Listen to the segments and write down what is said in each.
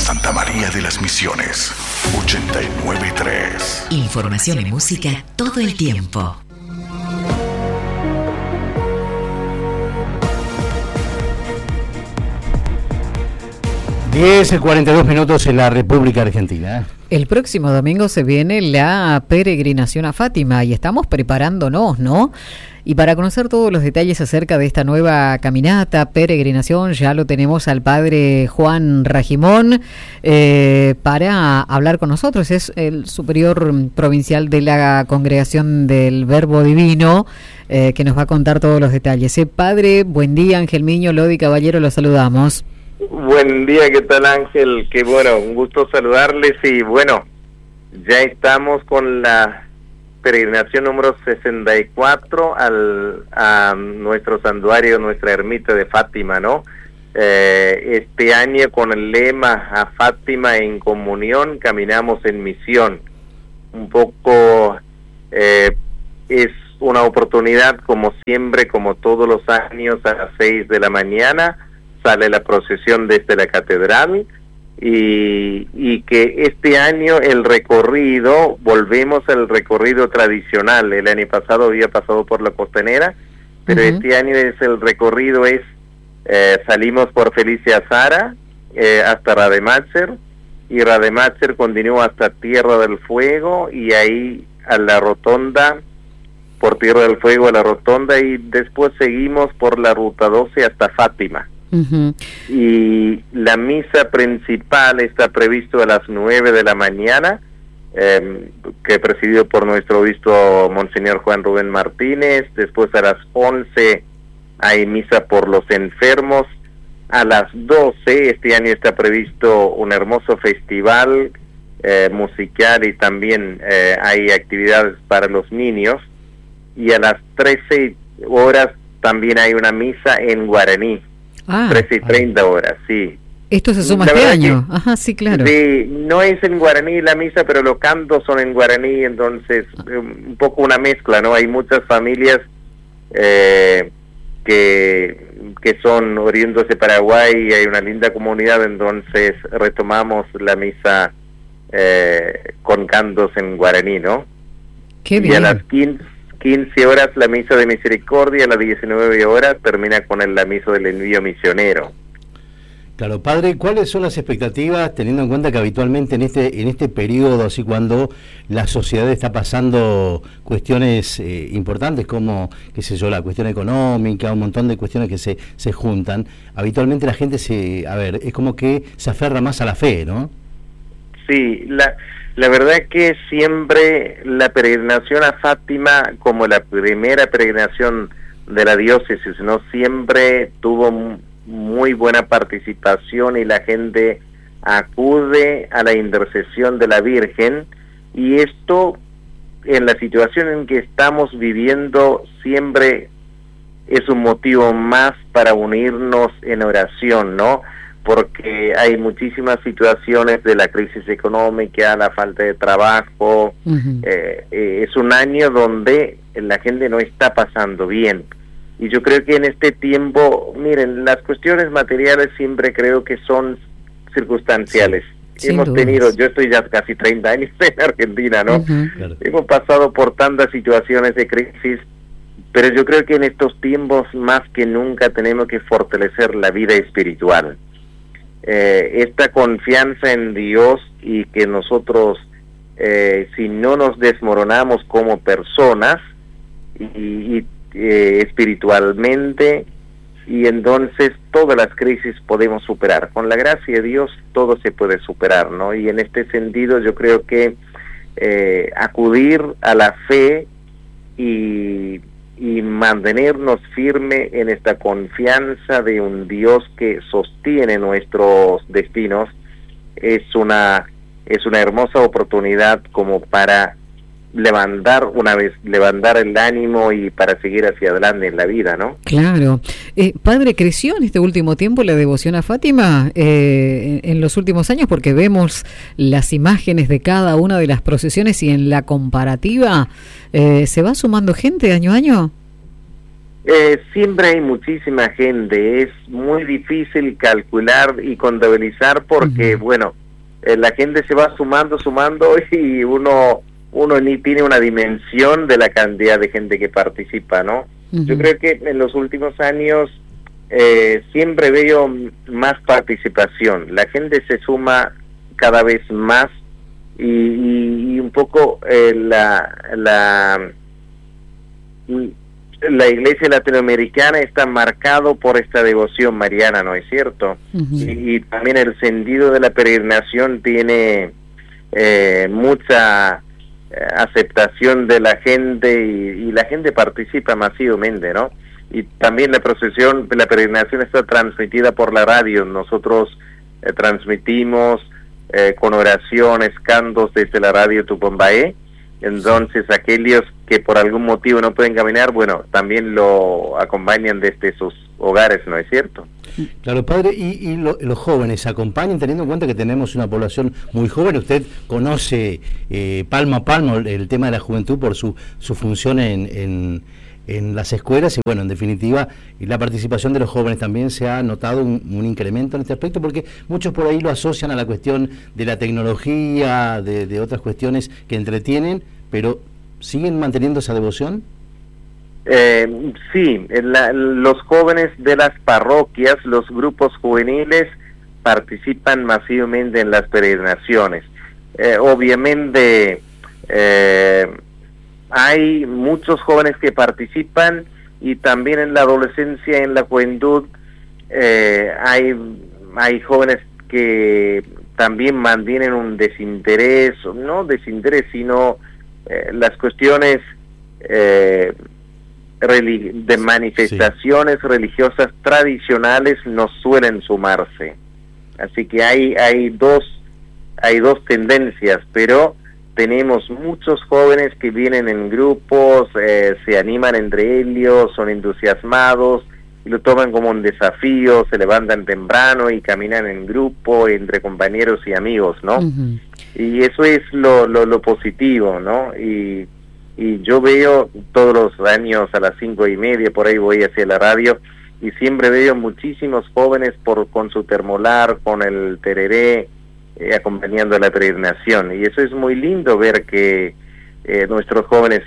Santa María de las Misiones, 89.3. Información y música todo el tiempo. Diez y 42 minutos en la República Argentina. El próximo domingo se viene la peregrinación a Fátima y estamos preparándonos, ¿no? Y para conocer todos los detalles acerca de esta nueva caminata, peregrinación, ya lo tenemos al padre Juan Rajimón para hablar con nosotros. Es el superior provincial de la Congregación del Verbo Divino, que nos va a contar todos los detalles. Padre, buen día. Ángel Miño, Lodi Caballero, los saludamos. Buen día, ¿qué tal, Ángel? Qué bueno, un gusto saludarles y bueno, ya estamos con la peregrinación número 64 a nuestro santuario, nuestra ermita de Fátima, ¿no? Este año con el lema "A Fátima en comunión, caminamos en misión". Un poco es una oportunidad, como siempre, como todos los años, a las 6 de la mañana sale la procesión desde la catedral y que este año el recorrido, volvemos al recorrido tradicional. El año pasado había pasado por la Costanera, pero este año el recorrido es, salimos por Felicia Zara hasta Rademacher, y Rademacher continúa hasta Tierra del Fuego, y ahí a la rotonda, por Tierra del Fuego a la rotonda, y después seguimos por la ruta 12 hasta Fátima. Y la misa principal está previsto a las 9 de la mañana, que presidido por nuestro obispo Monseñor Juan Rubén Martínez. Después a las 11 hay misa por los enfermos. A las 12 este año está previsto un hermoso festival musical, y también hay actividades para los niños. Y a las 13 horas también hay una misa en guaraní. 13:30 horas, sí. Esto se suma este año. Ajá, sí, claro. Sí, no es en guaraní la misa, pero los cantos son en guaraní, entonces un poco una mezcla, ¿no? Hay muchas familias que son oriundos de Paraguay, y hay una linda comunidad, entonces retomamos la misa con cantos en guaraní, ¿no? Qué bien. Y a las 15 horas la misa de misericordia, a las 19 horas termina con la misa del envío misionero. Claro, padre, ¿cuáles son las expectativas, teniendo en cuenta que habitualmente en este periodo, así cuando la sociedad está pasando cuestiones importantes como, qué sé yo, la cuestión económica, un montón de cuestiones que se juntan, habitualmente la gente es como que se aferra más a la fe, ¿no? Sí, la verdad es que siempre la peregrinación a Fátima, como la primera peregrinación de la diócesis, ¿no? Siempre tuvo muy buena participación, y la gente acude a la intercesión de la Virgen, y esto, en la situación en que estamos viviendo, siempre es un motivo más para unirnos en oración, ¿no? Porque hay muchísimas situaciones de la crisis económica, la falta de trabajo. Es un año donde la gente no está pasando bien, y yo creo que en este tiempo, miren, las cuestiones materiales siempre creo que son circunstanciales. Hemos tenido, yo estoy ya casi 30 años en Argentina, ¿no? Claro. Hemos pasado por tantas situaciones de crisis, pero yo creo que en estos tiempos más que nunca tenemos que fortalecer la vida espiritual. Esta confianza en Dios, y que nosotros, si no nos desmoronamos como personas y espiritualmente, y entonces todas las crisis podemos superar. Con la gracia de Dios todo se puede superar, ¿no? Y en este sentido yo creo que acudir a la fe y mantenernos firme en esta confianza de un Dios que sostiene nuestros destinos es una hermosa oportunidad como para levantar el ánimo y para seguir hacia adelante en la vida, ¿no? Claro. Padre, ¿creció en este último tiempo la devoción a Fátima en los últimos años? Porque vemos las imágenes de cada una de las procesiones, y en la comparativa, ¿se va sumando gente año a año? Siempre hay muchísima gente, es muy difícil calcular y contabilizar porque, bueno, la gente se va sumando y uno ni tiene una dimensión de la cantidad de gente que participa, ¿no? Yo creo que en los últimos años siempre veo más participación, la gente se suma cada vez más y un poco la iglesia latinoamericana está marcado por esta devoción mariana, ¿no es cierto? Y también el sentido de la peregrinación tiene mucha aceptación de la gente y la gente participa masivamente, ¿no? Y también la peregrinación está transmitida por la radio. Nosotros transmitimos con oraciones, cantos desde la radio Tupambaé. Entonces aquellos que por algún motivo no pueden caminar, bueno, también lo acompañan desde sus hogares, ¿no es cierto? Claro, padre, y los jóvenes acompañan, teniendo en cuenta que tenemos una población muy joven. Usted conoce palmo a palmo el tema de la juventud por su función en las escuelas y, bueno, en definitiva, la participación de los jóvenes también se ha notado un incremento en este aspecto, porque muchos por ahí lo asocian a la cuestión de la tecnología, de otras cuestiones que entretienen, pero ¿siguen manteniendo esa devoción? Sí, los jóvenes de las parroquias, los grupos juveniles participan masivamente en las peregrinaciones. Obviamente hay muchos jóvenes que participan y también en la adolescencia, en la juventud, hay jóvenes que también mantienen un desinterés, no desinterés, sino las cuestiones de manifestaciones religiosas tradicionales no suelen sumarse. Así que hay dos tendencias, pero tenemos muchos jóvenes que vienen en grupos, se animan entre ellos, son entusiasmados y lo toman como un desafío, se levantan temprano y caminan en grupo, entre compañeros y amigos, ¿no? Y eso es lo positivo, ¿no? Y yo veo todos los años a las 5:30, por ahí voy hacia la radio, y siempre veo muchísimos jóvenes con su termolar, con el tereré, acompañando a la peregrinación. Y eso es muy lindo ver que nuestros jóvenes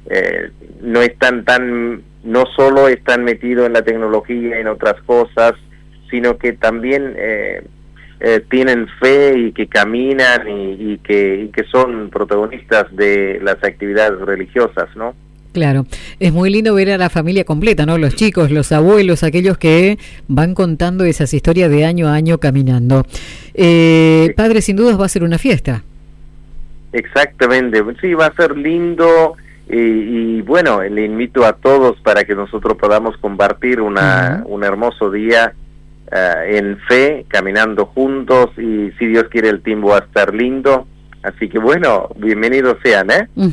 no solo están metidos en la tecnología, en otras cosas, sino que también tienen fe y que caminan y que son protagonistas de las actividades religiosas, ¿no? Claro, es muy lindo ver a la familia completa, ¿no? Los chicos, los abuelos, aquellos que van contando esas historias de año a año caminando. Padre, sin dudas va a ser una fiesta. Exactamente, sí, va a ser lindo y bueno, le invito a todos para que nosotros podamos compartir un hermoso día en fe, caminando juntos, y si Dios quiere el tiempo va a estar lindo. Así que bueno, bienvenidos sean,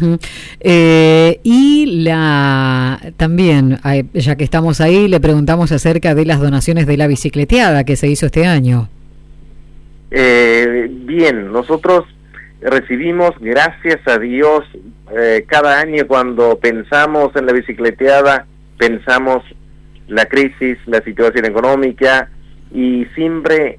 Y también, ya que estamos ahí, le preguntamos acerca de las donaciones de la bicicleteada que se hizo este año. Bien, nosotros recibimos, gracias a Dios, cada año cuando pensamos en la bicicleteada, pensamos la crisis, la situación económica, y siempre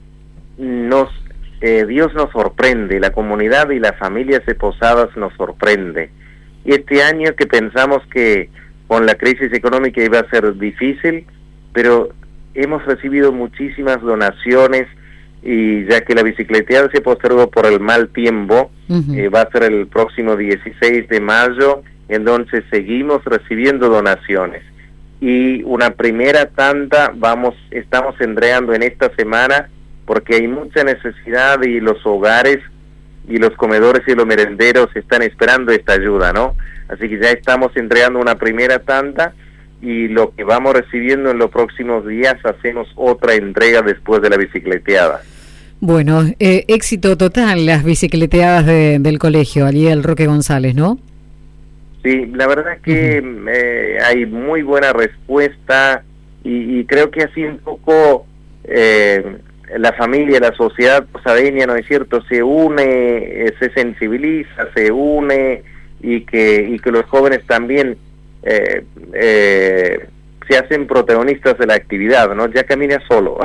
Dios nos sorprende, la comunidad y las familias de Posadas nos sorprende. Y este año que pensamos que con la crisis económica iba a ser difícil, pero hemos recibido muchísimas donaciones, y ya que la bicicleteada se postergó por el mal tiempo, va a ser el próximo 16 de mayo, entonces seguimos recibiendo donaciones. Y una primera tanda estamos entregando en esta semana, porque hay mucha necesidad y los hogares y los comedores y los merenderos están esperando esta ayuda, ¿no? Así que ya estamos entregando una primera tanda, y lo que vamos recibiendo en los próximos días hacemos otra entrega después de la bicicleteada. Bueno, éxito total las bicicleteadas del colegio, allí el Roque González, ¿no? Sí, la verdad que hay muy buena respuesta, y creo que así un poco la familia, la sociedad posadeña, ¿no es cierto?, se une, se sensibiliza, se une, y que los jóvenes también se hacen protagonistas de la actividad, ¿no? Ya camina solo.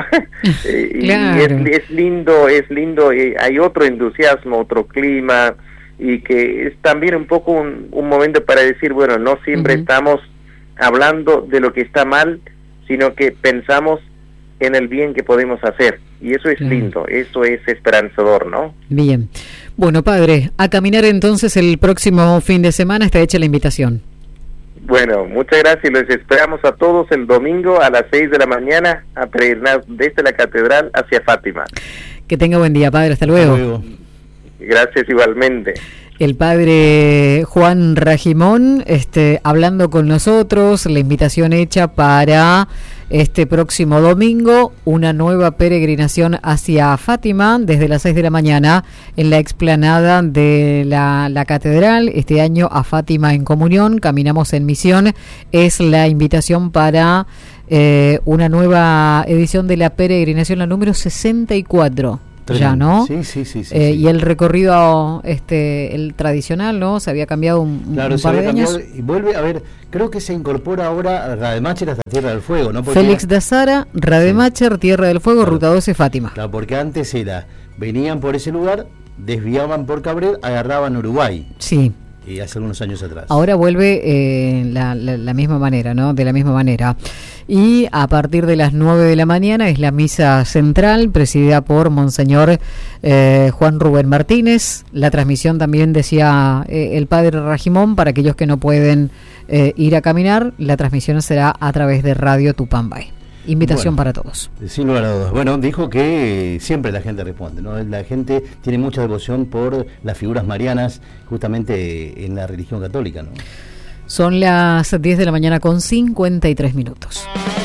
Claro. Y es lindo, hay otro entusiasmo, otro clima, y que es también un poco un momento para decir, bueno, no siempre estamos hablando de lo que está mal, sino que pensamos en el bien que podemos hacer. Y eso es lindo, eso es esperanzador, ¿no? Bien. Bueno, padre, a caminar entonces el próximo fin de semana, está hecha la invitación. Bueno, muchas gracias. Los esperamos a todos el domingo a las 6 de la mañana a peregrinar desde la catedral hacia Fátima. Que tenga buen día, padre. Hasta luego. Hasta luego. Gracias igualmente. El padre Juan Rajimón hablando con nosotros, la invitación hecha para este próximo domingo, una nueva peregrinación hacia Fátima desde las 6 de la mañana en la explanada de la catedral. Este año a Fátima en comunión, caminamos en misión. Es la invitación para una nueva edición de la peregrinación, la número 64. Ya, ¿no? Sí. Y el recorrido, el tradicional, ¿no? Se había cambiado un par de años. Y vuelve, a ver, creo que se incorpora ahora Rademacher hasta Tierra del Fuego, ¿no? Porque Félix de Azara, Rademacher, Tierra del Fuego, claro. Ruta 12, Fátima. Claro, porque antes venían por ese lugar, desviaban por Cabrera, agarraban Uruguay. Sí. Y hace algunos años atrás. Ahora vuelve la misma manera, ¿no? De la misma manera. Y a partir de las 9 de la mañana es la misa central, presidida por Monseñor Juan Rubén Martínez. La transmisión también decía el padre Rajimón, para aquellos que no pueden ir a caminar, la transmisión será a través de Radio Tupambay. Invitación para todos. Sin lugar a dudas. Bueno, dijo que siempre la gente responde, ¿no? La gente tiene mucha devoción por las figuras marianas, justamente en la religión católica, ¿no? Son las 10 de la mañana con 53 minutos.